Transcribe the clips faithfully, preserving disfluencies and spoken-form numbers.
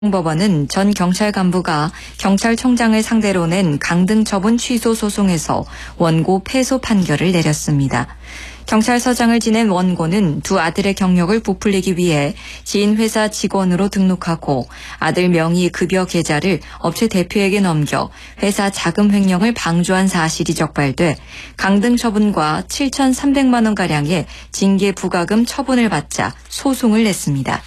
법원은 전 경찰 간부가 경찰청장을 상대로 낸 강등 처분 취소 소송에서 원고 패소 판결을 내렸습니다. 경찰서장을 지낸 원고는 두 아들의 경력을 부풀리기 위해 지인 회사 직원으로 등록하고 아들 명의 급여 계좌를 업체 대표에게 넘겨 회사 자금 횡령을 방조한 사실이 적발돼 강등 처분과 칠천삼백만 원가량의 징계 부과금 처분을 받자 소송을 냈습니다.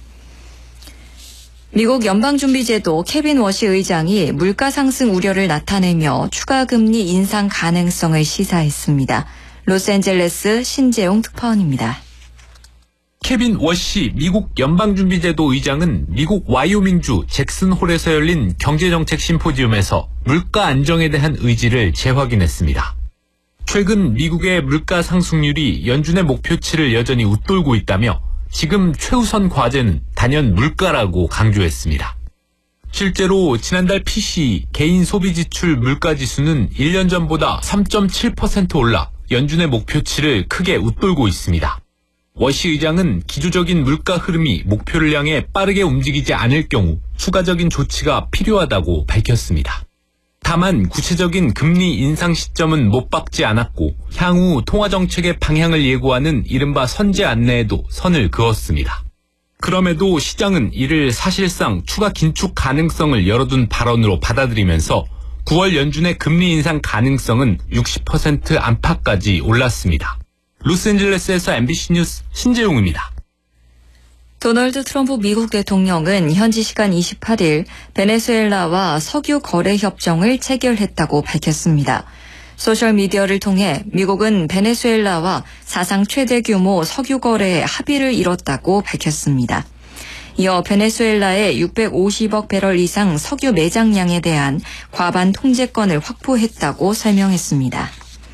미국 연방준비제도 케빈 워시 의장이 물가 상승 우려를 나타내며 추가 금리 인상 가능성을 시사했습니다. 로스앤젤레스 신재용 특파원입니다. 케빈 워시 미국 연방준비제도 의장은 미국 와이오밍주 잭슨홀에서 열린 경제정책 심포지움에서 물가 안정에 대한 의지를 재확인했습니다. 최근 미국의 물가 상승률이 연준의 목표치를 여전히 웃돌고 있다며 지금 최우선 과제는 단연 물가라고 강조했습니다. 실제로 지난달 피씨이 개인 소비지출 물가지수는 일 년 전보다 삼 점 칠 퍼센트 올라 연준의 목표치를 크게 웃돌고 있습니다. 워시 의장은 기조적인 물가 흐름이 목표를 향해 빠르게 움직이지 않을 경우 추가적인 조치가 필요하다고 밝혔습니다. 다만 구체적인 금리 인상 시점은 못 박지 않았고 향후 통화정책의 방향을 예고하는 이른바 선제 안내에도 선을 그었습니다. 그럼에도 시장은 이를 사실상 추가 긴축 가능성을 열어둔 발언으로 받아들이면서 구월 연준의 금리 인상 가능성은 육십 퍼센트 안팎까지 올랐습니다. 로스앤젤레스에서 엠비씨 뉴스 신재용입니다. 도널드 트럼프 미국 대통령은 현지 시간 이십팔 일 베네수엘라와 석유 거래 협정을 체결했다고 밝혔습니다. 소셜미디어를 통해 미국은 베네수엘라와 사상 최대 규모 석유 거래에 합의를 이뤘다고 밝혔습니다. 이어 베네수엘라의 육백오십억 배럴 이상 석유 매장량에 대한 과반 통제권을 확보했다고 설명했습니다.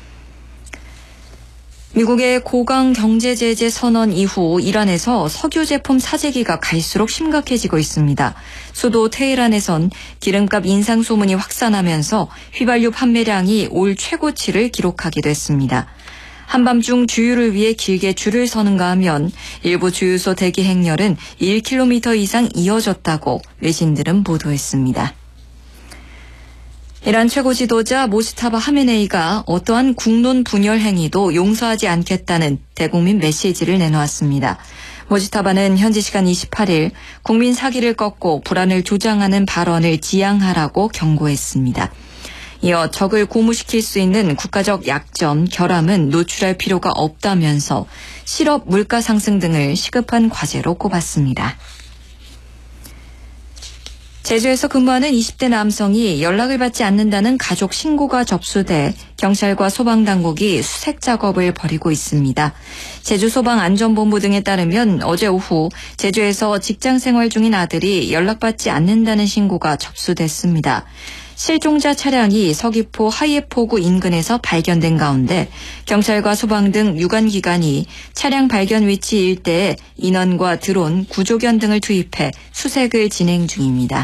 미국의 고강 경제 제재 선언 이후 이란에서 석유 제품 사재기가 갈수록 심각해지고 있습니다. 수도 테헤란에선 기름값 인상 소문이 확산하면서 휘발유 판매량이 올 최고치를 기록하기도 했습니다. 한밤중 주유를 위해 길게 줄을 서는가 하면 일부 주유소 대기 행렬은 일 킬로미터 이상 이어졌다고 외신들은 보도했습니다. 이란 최고 지도자 모스타바 하메네이가 어떠한 국론 분열 행위도 용서하지 않겠다는 대국민 메시지를 내놓았습니다. 모스타바는 현지 시간 이십팔 일 국민 사기를 꺾고 불안을 조장하는 발언을 지양하라고 경고했습니다. 이어 적을 고무시킬 수 있는 국가적 약점, 결함은 노출할 필요가 없다면서 실업, 물가 상승 등을 시급한 과제로 꼽았습니다. 제주에서 근무하는 이십 대 남성이 연락을 받지 않는다는 가족 신고가 접수돼 경찰과 소방당국이 수색 작업을 벌이고 있습니다. 제주소방안전본부 등에 따르면 어제 오후 제주에서 직장생활 중인 아들이 연락받지 않는다는 신고가 접수됐습니다. 실종자 차량이 서귀포 하예포구 인근에서 발견된 가운데 경찰과 소방 등 유관기관이 차량 발견 위치 일대에 인원과 드론, 구조견 등을 투입해 수색을 진행 중입니다.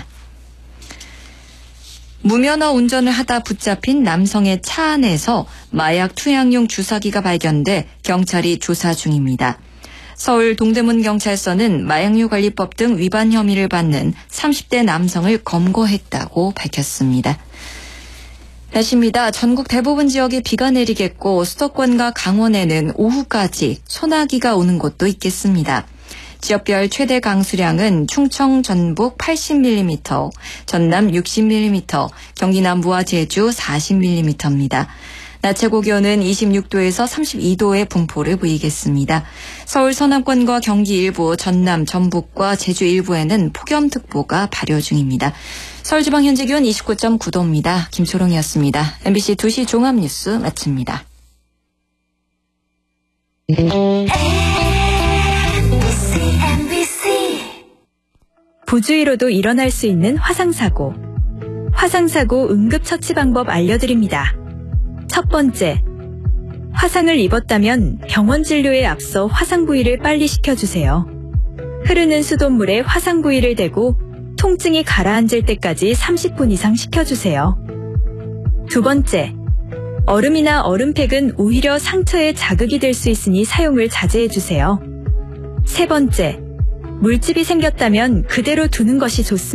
무면허 운전을 하다 붙잡힌 남성의 차 안에서 마약 투약용 주사기가 발견돼 경찰이 조사 중입니다. 서울 동대문 경찰서는 마약류 관리법 등 위반 혐의를 받는 삼십 대 남성을 검거했다고 밝혔습니다. 날씨입니다. 전국 대부분 지역에 비가 내리겠고 수도권과 강원에는 오후까지 소나기가 오는 곳도 있겠습니다. 지역별 최대 강수량은 충청, 전북 팔십 밀리미터, 전남 육십 밀리미터, 경기 남부와 제주 사십 밀리미터입니다. 낮 최고 기온은 이십육 도에서 삼십이 도의 분포를 보이겠습니다. 서울 서남권과 경기 일부, 전남, 전북과 제주 일부에는 폭염특보가 발효 중입니다. 서울지방 현재 기온 이십구 점 구 도입니다. 김초롱이었습니다. 엠비씨 두 시 종합뉴스 마칩니다. 부주의로도 일어날 수 있는 화상사고. 화상사고 응급처치 방법 알려드립니다. 첫 번째, 화상을 입었다면 병원 진료에 앞서 화상 부위를 빨리 식혀주세요. 흐르는 수돗물에 화상 부위를 대고 통증이 가라앉을 때까지 삼십 분 이상 식혀주세요. 두 번째, 얼음이나 얼음팩은 오히려 상처에 자극이 될 수 있으니 사용을 자제해주세요. 세 번째, 물집이 생겼다면 그대로 두는 것이 좋습니다.